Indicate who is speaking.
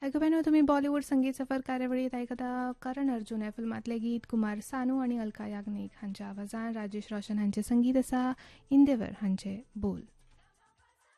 Speaker 1: ऐकून तुम्ही बॉलिवूड संगीत सफर कार्यावळीत ऐकता करण अर्जुन ह्या फिल्मातले गीत कुमार सानू आणि अलका याग्निक हांच्या आवाजान राजेश रोशन हांचे संगीत आसा इंदेवर हांचे बोल.